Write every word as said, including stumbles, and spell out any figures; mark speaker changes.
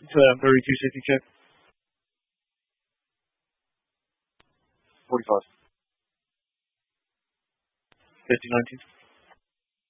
Speaker 1: Uh, Murray two sixty check. forty-five. fifty nineteen.